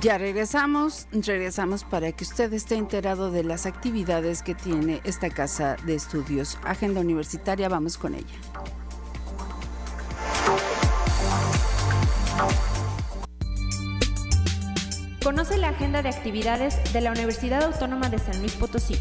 Ya regresamos para que usted esté enterado de las actividades que tiene esta casa de estudios. Agenda Universitaria, vamos con ella. Conoce la agenda de actividades de la Universidad Autónoma de San Luis Potosí.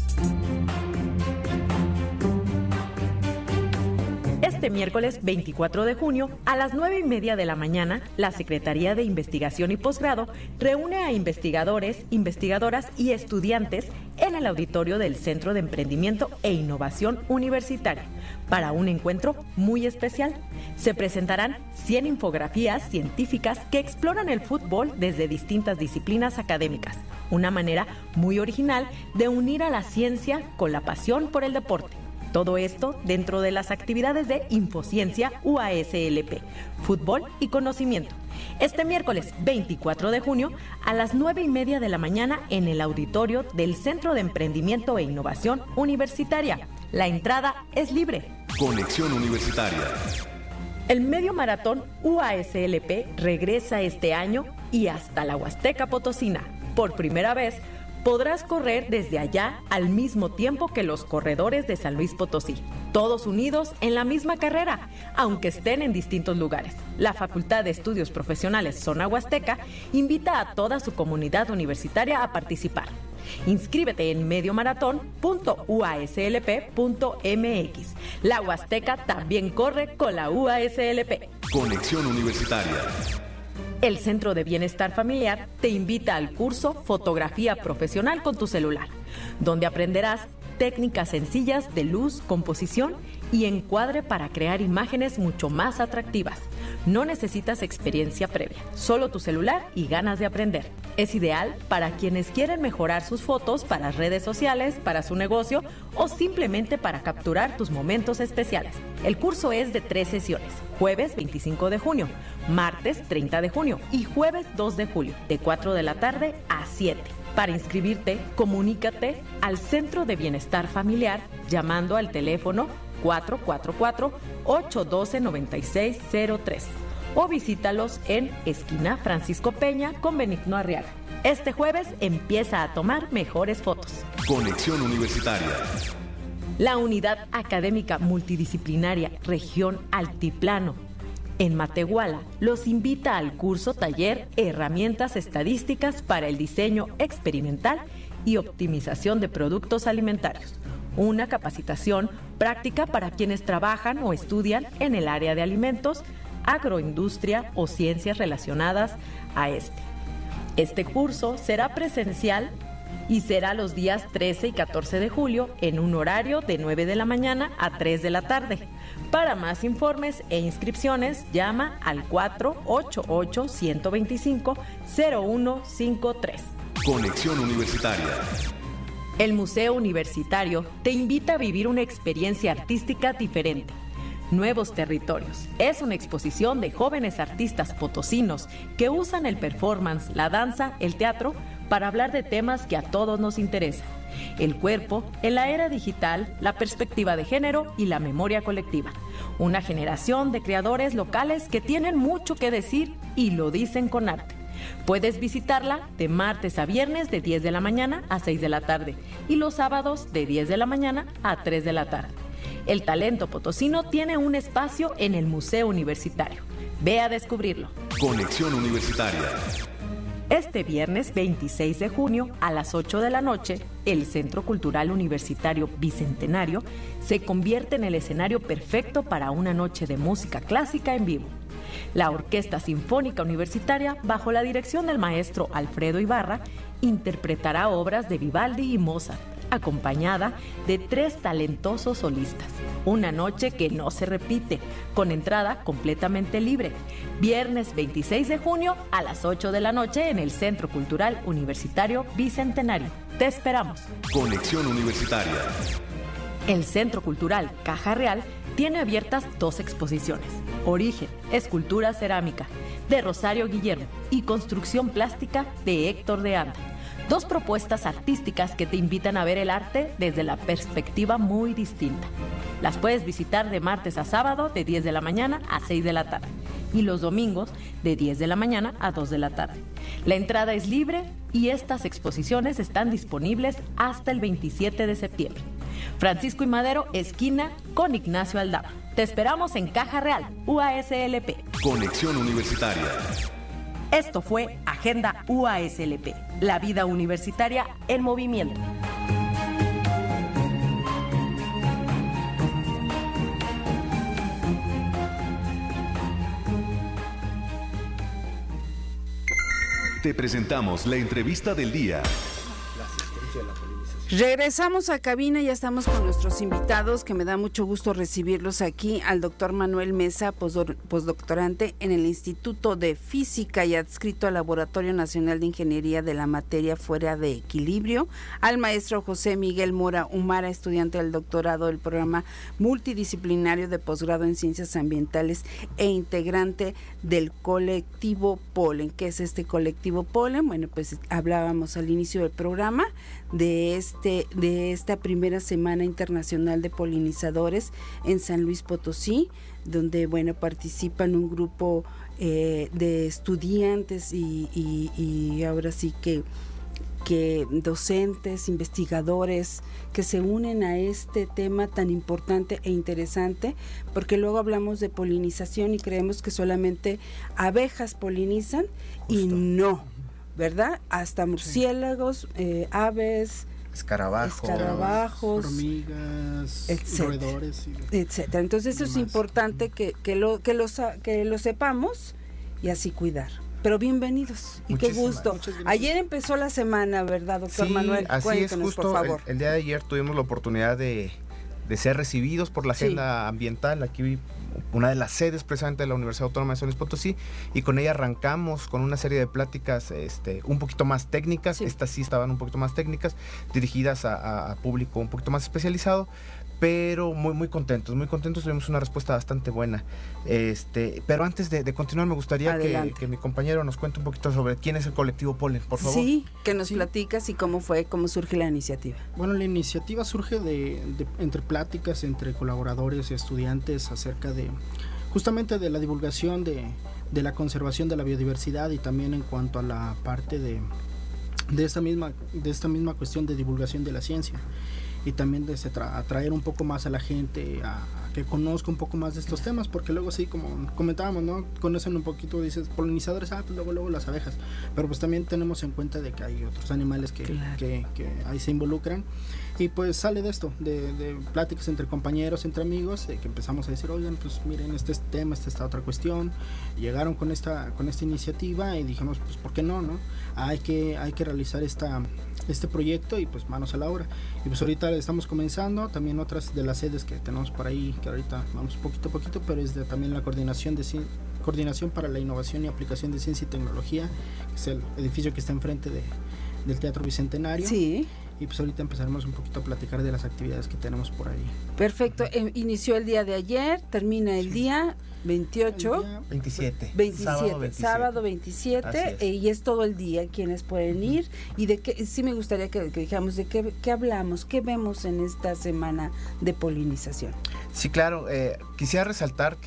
Este miércoles 24 de junio, a las 9:30 de la mañana, la Secretaría de Investigación y Posgrado reúne a investigadores, investigadoras y estudiantes en el auditorio del Centro de Emprendimiento e Innovación Universitaria para un encuentro muy especial. Se presentarán 100 infografías científicas que exploran el fútbol desde distintas disciplinas académicas, una manera muy original de unir a la ciencia con la pasión por el deporte. Todo esto dentro de las actividades de Infociencia UASLP, Fútbol y Conocimiento. Este miércoles 24 de junio a las 9:30 de la mañana en el auditorio del Centro de Emprendimiento e Innovación Universitaria. La entrada es libre. Conexión Universitaria. El medio maratón UASLP regresa este año y hasta la Huasteca Potosina. Por primera vez, podrás correr desde allá al mismo tiempo que los corredores de San Luis Potosí, todos unidos en la misma carrera, aunque estén en distintos lugares. La Facultad de Estudios Profesionales Zona Huasteca invita a toda su comunidad universitaria a participar. Inscríbete en mediomaratón.uaslp.mx. La Huasteca también corre con la UASLP. Conexión Universitaria. El Centro de Bienestar Familiar te invita al curso Fotografía Profesional con tu celular, donde aprenderás técnicas sencillas de luz, composición y encuadre para crear imágenes mucho más atractivas. No necesitas experiencia previa, solo tu celular y ganas de aprender. Es ideal para quienes quieren mejorar sus fotos para redes sociales, para su negocio o simplemente para capturar tus momentos especiales. El curso es de 3 sesiones, jueves 25 de junio, martes 30 de junio y jueves 2 de julio, de 4 de la tarde a 7. Para inscribirte, comunícate al Centro de Bienestar Familiar llamando al teléfono 444-812-9603 o visítalos en esquina Francisco Peña con Benigno Arriaga. Este jueves empieza a tomar mejores fotos. Conexión Universitaria. La Unidad Académica Multidisciplinaria Región Altiplano en Matehuala los invita al curso taller Herramientas Estadísticas para el Diseño Experimental y Optimización de Productos Alimentarios. Una capacitación práctica para quienes trabajan o estudian en el área de alimentos, agroindustria o ciencias relacionadas a este. Este curso será presencial y será los días 13 y 14 de julio en un horario de 9 de la mañana a 3 de la tarde. Para más informes e inscripciones, llama al 488-125-0153. Conexión Universitaria. El Museo Universitario te invita a vivir una experiencia artística diferente. Nuevos Territorios es una exposición de jóvenes artistas potosinos que usan el performance, la danza, el teatro para hablar de temas que a todos nos interesan. El cuerpo en la era digital, la perspectiva de género y la memoria colectiva. Una generación de creadores locales que tienen mucho que decir y lo dicen con arte. Puedes visitarla de martes a viernes de 10 de la mañana a 6 de la tarde y los sábados de 10 de la mañana a 3 de la tarde. El talento potosino tiene un espacio en el Museo Universitario. Ve a descubrirlo. Conexión Universitaria. Este viernes 26 de junio a las 8 de la noche, el Centro Cultural Universitario Bicentenario se convierte en el escenario perfecto para una noche de música clásica en vivo. La Orquesta Sinfónica Universitaria, bajo la dirección del maestro Alfredo Ibarra, interpretará obras de Vivaldi y Mozart, acompañada de 3 talentosos solistas. Una noche que no se repite, con entrada completamente libre. Viernes 26 de junio a las 8 de la noche en el Centro Cultural Universitario Bicentenario. Te esperamos. Conexión Universitaria. El Centro Cultural Caja Real tiene abiertas 2 exposiciones: Origen, Escultura Cerámica, de Rosario Guillermo, y Construcción Plástica, de Héctor de Anda. 2 propuestas artísticas que te invitan a ver el arte desde la perspectiva muy distinta. Las puedes visitar de martes a sábado de 10 de la mañana a 6 de la tarde y los domingos de 10 de la mañana a 2 de la tarde. La entrada es libre y estas exposiciones están disponibles hasta el 27 de septiembre. Francisco y Madero, esquina con Ignacio Aldama. Te esperamos en Caja Real, UASLP. Conexión Universitaria. Esto fue Agenda UASLP, la vida universitaria en movimiento. Te presentamos la entrevista del día. Regresamos a cabina, ya estamos con nuestros invitados, que me da mucho gusto recibirlos aquí, al doctor Manuel Mesa, postdoctorante en el Instituto de Física y adscrito al Laboratorio Nacional de Ingeniería de la Materia Fuera de Equilibrio, al maestro José Miguel Mora Humara, estudiante del doctorado del programa multidisciplinario de posgrado en Ciencias Ambientales e integrante del colectivo Polen. ¿Qué es este colectivo Polen? Bueno, pues hablábamos al inicio del programa de esta primera Semana Internacional de Polinizadores en San Luis Potosí, donde bueno participan un grupo de estudiantes y ahora sí que docentes, investigadores que se unen a este tema tan importante e interesante, porque luego hablamos de polinización y creemos que solamente abejas polinizan. Justo. Y no, ¿verdad? Hasta murciélagos, aves, escarabajos, hormigas, roedores, etcétera. Entonces eso es importante que lo sepamos y así cuidar. Pero bienvenidos y qué gusto. Ayer empezó la semana, ¿verdad, doctor Manuel? Así Cuéntanos, es, justo por favor. El día de ayer tuvimos la oportunidad de ser recibidos por la agenda ambiental, aquí una de las sedes precisamente de la Universidad Autónoma de San Luis Potosí, y con ella arrancamos con una serie de pláticas un poquito más técnicas. Estas sí estaban un poquito más técnicas, dirigidas a público un poquito más especializado, pero muy contentos, tuvimos una respuesta bastante buena. Pero antes de continuar, me gustaría que mi compañero nos cuente un poquito sobre quién es el colectivo Polen, por favor. Sí, que nos platicas y cómo surge la iniciativa. Bueno, la iniciativa surge entre pláticas entre colaboradores y estudiantes acerca de justamente de la divulgación de la conservación de la biodiversidad, y también en cuanto a la parte de esta misma cuestión de divulgación de la ciencia, y también de atraer un poco más a la gente a que conozca un poco más de estos temas, porque luego sí, como comentábamos, ¿no? Conocen un poquito, dices, polinizadores, pues luego las abejas, pero pues también tenemos en cuenta de que hay otros animales que ahí se involucran, y pues sale de esto, de pláticas entre compañeros, entre amigos, de que empezamos a decir, oigan, pues miren, este tema, esta otra cuestión, llegaron con esta iniciativa y dijimos, pues ¿por qué no? Hay que realizar este proyecto, y pues manos a la obra. Y pues ahorita estamos comenzando también otras de las sedes que tenemos por ahí, que ahorita vamos poquito a poquito, pero es también la Coordinación para la Innovación y Aplicación de Ciencia y Tecnología, que es el edificio que está enfrente del Teatro Bicentenario. Sí. Y pues ahorita empezaremos un poquito a platicar de las actividades que tenemos por ahí. Perfecto. Inició el día de ayer, termina el día 28. 27. Sábado 27. Y es todo el día quienes pueden ir. Y de qué, sí me gustaría que dijéramos de qué hablamos, qué vemos en esta semana de polinización. Sí, claro. Quisiera resaltar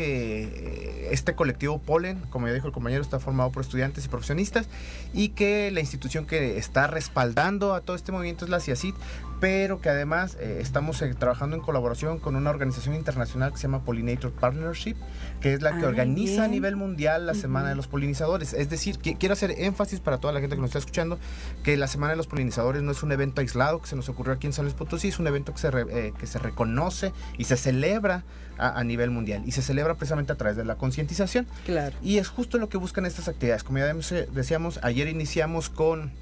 que este colectivo Polen, como ya dijo el compañero, está formado por estudiantes y profesionistas, y que la institución que está respaldando a todo este movimiento es la CIACIT, pero que además estamos trabajando en colaboración con una organización internacional que se llama Pollinator Partnership, que es la que organiza a nivel mundial la Semana de los Polinizadores. Es decir, quiero hacer énfasis para toda la gente que nos está escuchando, que la Semana de los Polinizadores no es un evento aislado que se nos ocurrió aquí en San Luis Potosí, es un evento que se reconoce y se celebra a nivel mundial, y se celebra precisamente a través de la concientización. Claro. Y es justo lo que buscan estas actividades. Como ya decíamos, ayer iniciamos con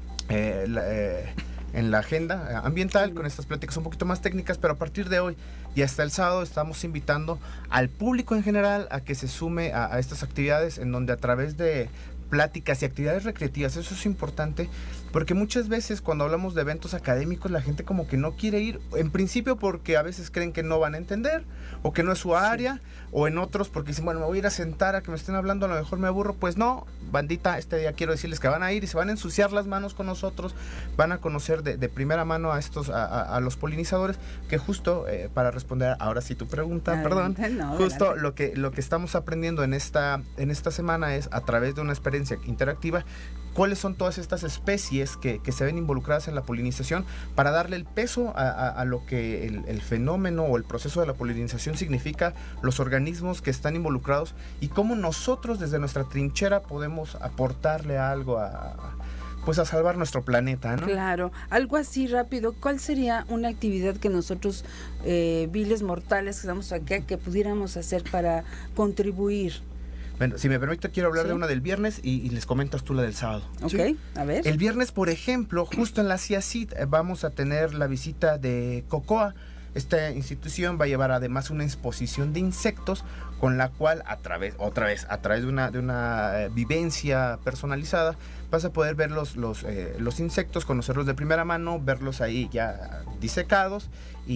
en la agenda ambiental, con estas pláticas un poquito más técnicas, pero a partir de hoy y hasta el sábado estamos invitando al público en general a que se sume a estas actividades, en donde a través de pláticas y actividades recreativas. Eso es importante porque muchas veces cuando hablamos de eventos académicos la gente como que no quiere ir, en principio porque a veces creen que no van a entender o que no es su área, o en otros porque dicen, bueno, me voy a ir a sentar a que me estén hablando, a lo mejor me aburro. Pues no, bandita, este día quiero decirles que van a ir y se van a ensuciar las manos con nosotros, van a conocer de primera mano a estos a los polinizadores, que justo para responder ahora sí tu pregunta, perdón, justo lo que estamos aprendiendo en esta semana es, a través de una experiencia interactiva, cuáles son todas estas especies que se ven involucradas en la polinización, para darle el peso a lo que el fenómeno o el proceso de la polinización significa, los organismos que están involucrados y cómo nosotros desde nuestra trinchera podemos aportarle algo pues a salvar nuestro planeta, ¿no? Claro, algo así rápido. ¿Cuál sería una actividad que nosotros, viles mortales que estamos aquí, que pudiéramos hacer para contribuir? Bueno, si me permite, quiero hablar de una del viernes y les comentas tú la del sábado. Ok, ¿sí? A ver. El viernes, por ejemplo, justo en la CIACID vamos a tener la visita de COCOA. Esta institución va a llevar además una exposición de insectos con la cual a través de una vivencia personalizada vas a poder ver los insectos, conocerlos de primera mano, verlos ahí ya disecados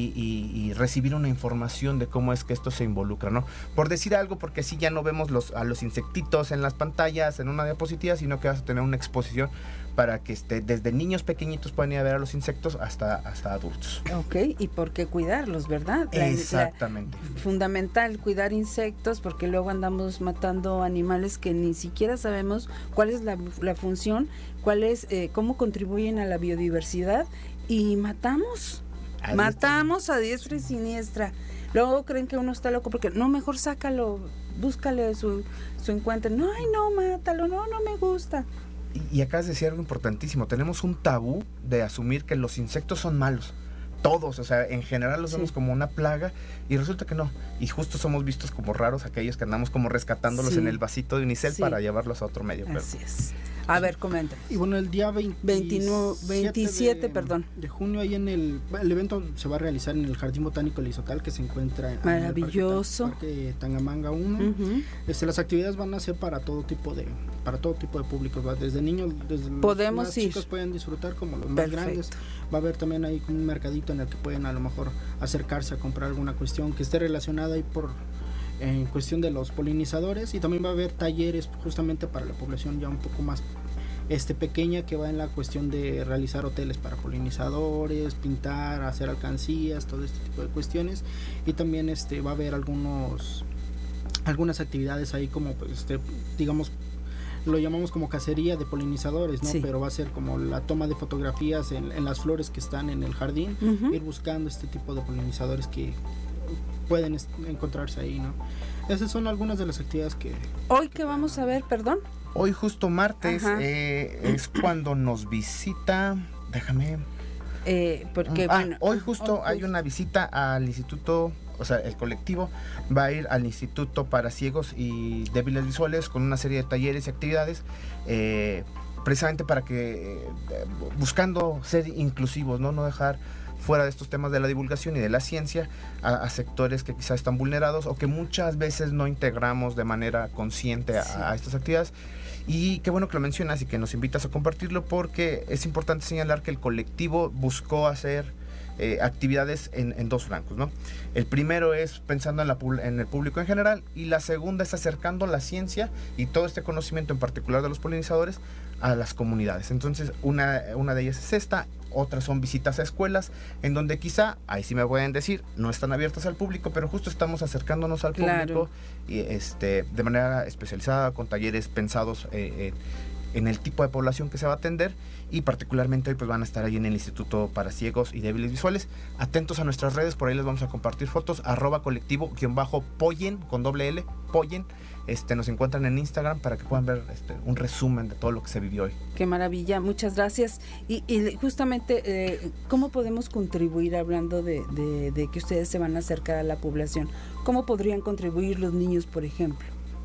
y recibir una información de cómo es que esto se involucra, ¿no? Por decir algo, porque así ya no vemos a los insectitos en las pantallas, en una diapositiva, sino que vas a tener una exposición para que desde niños pequeñitos puedan ir a ver a los insectos hasta adultos. Ok, y por qué cuidarlos, ¿verdad? Exactamente. Fundamental cuidar insectos, porque luego andamos matando animales que ni siquiera sabemos cuál es la función, cuál es, cómo contribuyen a la biodiversidad, y matamos a diestra y siniestra. Luego creen que uno está loco porque no, mejor sácalo, búscale su encuentro. No, ay, no, mátalo, no me gusta. Y acabas de decir algo importantísimo. Tenemos un tabú de asumir que los insectos son malos. Todos, o sea, en general los vemos como una plaga, y resulta que no. Y justo somos vistos como raros aquellos que andamos como rescatándolos en el vasito de unicel para llevarlos a otro medio. Así es. A ver, comenta. Y bueno, el día 27 de junio, ahí en el evento se va a realizar en el Jardín Botánico Lizotal, que se encuentra maravilloso en el Parque Tangamanga 1. Uh-huh. Las actividades van a ser para todo tipo de públicos, ¿va? Desde niños, desde los más chicos pueden disfrutar como los más grandes. Va a haber también ahí un mercadito en el que pueden a lo mejor acercarse a comprar alguna cuestión que esté relacionada ahí en cuestión de los polinizadores, y también va a haber talleres justamente para la población ya un poco más pequeña, que va en la cuestión de realizar hoteles para polinizadores, pintar, hacer alcancías, todo este tipo de cuestiones. Y también va a haber algunas actividades ahí como digamos, lo llamamos como cacería de polinizadores, ¿no? Sí. Pero va a ser como la toma de fotografías en las flores que están en el jardín, uh-huh. Ir buscando este tipo de polinizadores que pueden encontrarse ahí, ¿no? Esas son algunas de las actividades que... Hoy que vamos a ver, perdón. Hoy justo martes es cuando nos visita, déjame... porque bueno... Hoy justo hay una visita al instituto, o sea, el colectivo va a ir al Instituto para Ciegos y Débiles Visuales con una serie de talleres y actividades, precisamente para que, buscando ser inclusivos, no dejar fuera de estos temas de la divulgación y de la ciencia a sectores que quizás están vulnerados o que muchas veces no integramos de manera consciente a estas actividades. Y qué bueno que lo mencionas y que nos invitas a compartirlo, porque es importante señalar que el colectivo buscó hacer actividades en dos flancos, ¿no? El primero es pensando en el público en general, y la segunda es acercando la ciencia y todo este conocimiento en particular de los polinizadores a las comunidades. Entonces una de ellas es esta. Otras son visitas a escuelas, en donde quizá, ahí sí me pueden decir, no están abiertas al público, pero justo estamos acercándonos al público, y de manera especializada, con talleres pensados en el tipo de población que se va a atender, y particularmente hoy pues van a estar ahí en el Instituto para Ciegos y Débiles Visuales. Atentos a nuestras redes, por ahí les vamos a compartir fotos, @colectivo_Poyen, con doble L, Poyen. Nos encuentran en Instagram para que puedan ver un resumen de todo lo que se vivió hoy. Qué maravilla, muchas gracias. Y justamente, ¿cómo podemos contribuir, hablando de que ustedes se van a acercar a la población? ¿Cómo podrían contribuir los niños, por ejemplo?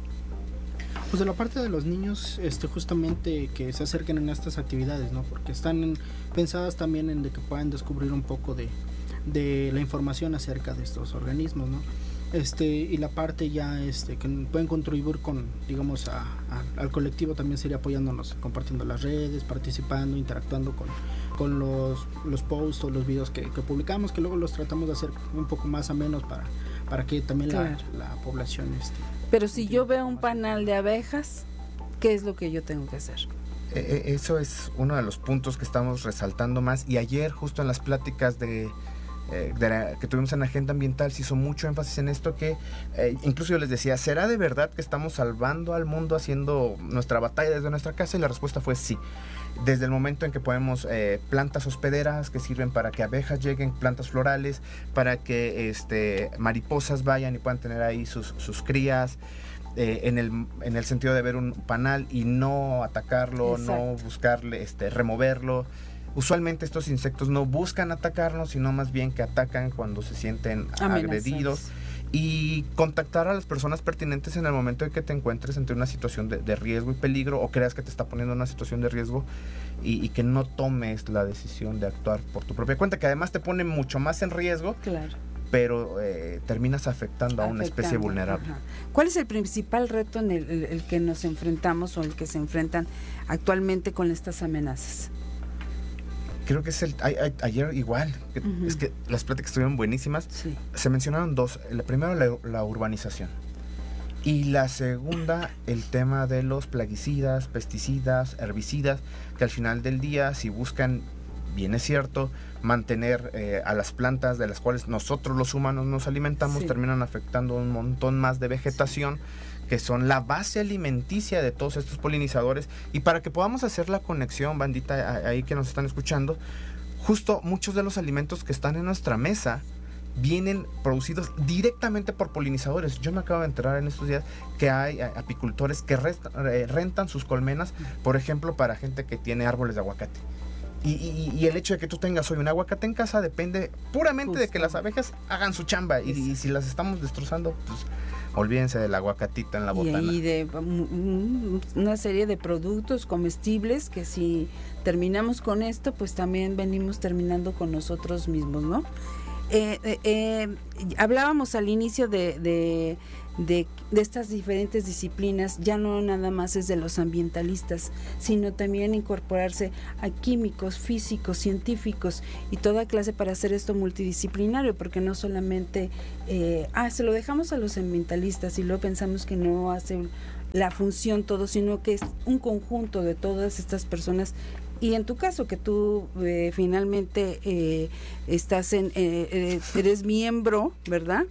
Pues de la parte de los niños, justamente que se acerquen en estas actividades, ¿no? Porque están pensadas también en de que puedan descubrir un poco de la información acerca de estos organismos, ¿no? y la parte ya que pueden contribuir con, digamos, al colectivo también sería apoyándonos, compartiendo las redes, participando, interactuando con los posts o los videos que publicamos, que luego los tratamos de hacer un poco más amenos para que también claro, la población pero si yo veo un panal de abejas, ¿qué es lo que yo tengo que hacer? Eso es uno de los puntos que estamos resaltando más, y ayer justo en las pláticas que tuvimos en Agenda Ambiental se hizo mucho énfasis en esto, que incluso yo les decía, ¿será de verdad que estamos salvando al mundo haciendo nuestra batalla desde nuestra casa? Y la respuesta fue sí. Desde el momento en que ponemos plantas hospederas que sirven para que abejas lleguen, plantas florales, para que mariposas vayan y puedan tener ahí sus crías, en el sentido de ver un panal y no atacarlo, exacto, no buscarle, removerlo. Usualmente estos insectos no buscan atacarnos, sino más bien que atacan cuando se sienten agredidos. Y contactar a las personas pertinentes en el momento en que te encuentres ante una situación de riesgo y peligro, o creas que te está poniendo en una situación de riesgo, y que no tomes la decisión de actuar por tu propia cuenta, que además te pone mucho más en riesgo, claro, pero terminas afectando a una especie vulnerable. Ajá. ¿Cuál es el principal reto en el que nos enfrentamos, o el que se enfrentan actualmente con estas amenazas? Creo que es ayer igual, es que las pláticas estuvieron buenísimas. Sí. Se mencionaron dos. La primera, la urbanización. Y la segunda, el tema de los plaguicidas, pesticidas, herbicidas, que al final del día, si buscan, bien es cierto, mantener a las plantas de las cuales nosotros los humanos nos alimentamos, sí, terminan afectando un montón más de vegetación, que son la base alimenticia de todos estos polinizadores. Y para que podamos hacer la conexión, bandita, ahí que nos están escuchando, justo muchos de los alimentos que están en nuestra mesa vienen producidos directamente por polinizadores. Yo me acabo de enterar en estos días que hay apicultores que rentan sus colmenas, por ejemplo, para gente que tiene árboles de aguacate. Y el hecho de que tú tengas hoy un aguacate en casa depende puramente de que las abejas hagan su chamba. Y si las estamos destrozando, pues olvídense del aguacatito en la botana. Y de una serie de productos comestibles que si terminamos con esto, pues también venimos terminando con nosotros mismos, ¿no? Hablábamos al inicio de estas diferentes disciplinas, ya no nada más es de los ambientalistas, sino también incorporarse a químicos, físicos, científicos y toda clase para hacer esto multidisciplinario, porque no solamente se lo dejamos a los ambientalistas y luego pensamos que no hace la función todo, sino que es un conjunto de todas estas personas. Y en tu caso, que tú finalmente estás eres miembro, ¿verdad?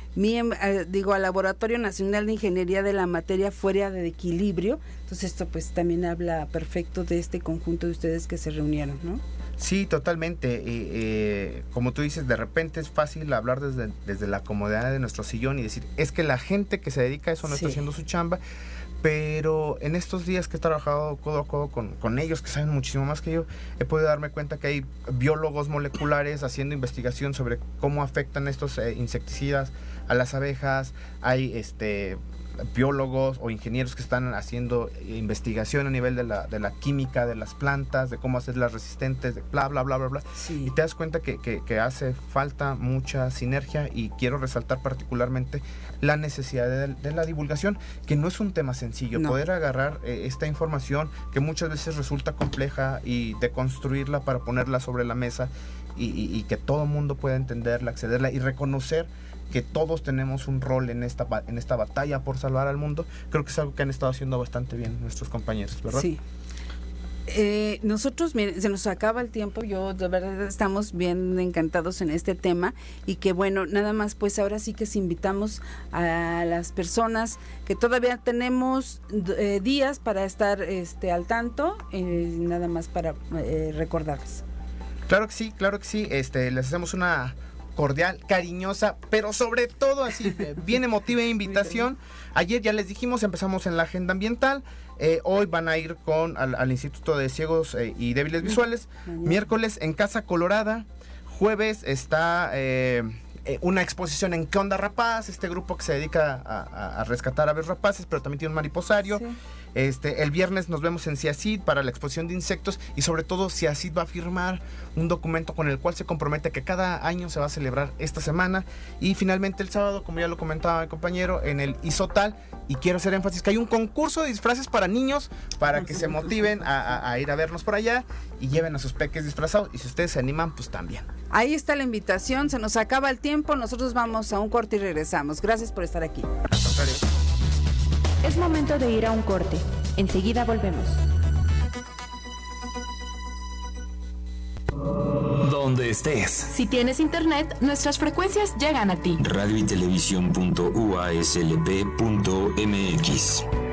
Al Laboratorio Nacional de Ingeniería de la Materia Fuera de Equilibrio. Entonces esto pues también habla perfecto de este conjunto de ustedes que se reunieron, ¿no? Sí, totalmente. Como tú dices, de repente es fácil hablar desde la comodidad de nuestro sillón y decir, es que la gente que se dedica a eso no está haciendo su chamba. Pero en estos días que he trabajado codo a codo con ellos, que saben muchísimo más que yo, he podido darme cuenta que hay biólogos moleculares haciendo investigación sobre cómo afectan estos insecticidas a las abejas. Hay biólogos o ingenieros que están haciendo investigación a nivel de la química de las plantas, de cómo hacerlas resistentes, de bla, bla, bla, bla, bla. Sí. Y te das cuenta que hace falta mucha sinergia, y quiero resaltar particularmente la necesidad de la divulgación, que no es un tema sencillo. No. Poder agarrar esta información que muchas veces resulta compleja y deconstruirla para ponerla sobre la mesa y que todo mundo pueda entenderla, accederla y reconocer que todos tenemos un rol en esta batalla por salvar al mundo. Creo que es algo que han estado haciendo bastante bien nuestros compañeros, ¿verdad? Sí. Nosotros, miren, se nos acaba el tiempo. Yo de verdad estamos bien encantados en este tema, y que bueno, nada más pues ahora sí que invitamos a las personas que todavía tenemos días para estar al tanto, nada más para recordarles. Claro que sí, les hacemos una cordial, cariñosa, pero sobre todo así bien emotiva invitación. Ayer ya les dijimos, empezamos en la agenda ambiental. Hoy van a ir al Instituto de Ciegos y Débiles Visuales. Miércoles en Casa Colorada. Jueves está una exposición en ¿Qué onda Rapaz? Este grupo que se dedica a rescatar aves rapaces, pero también tiene un mariposario. Sí. El viernes nos vemos en CIACID para la exposición de insectos y sobre todo CIACID va a firmar un documento con el cual se compromete que cada año se va a celebrar esta semana. Y finalmente el sábado, como ya lo comentaba mi compañero, en el ISOTAL, y quiero hacer énfasis que hay un concurso de disfraces para niños para que se motiven a ir a vernos por allá y lleven a sus peques disfrazados, y si ustedes se animan, pues también. Ahí está la invitación, se nos acaba el tiempo, nosotros vamos a un corte y regresamos. Gracias por estar aquí. Es momento de ir a un corte. Enseguida volvemos. Donde estés. Si tienes internet, nuestras frecuencias llegan a ti. Radio y televisión.uaslp.mx.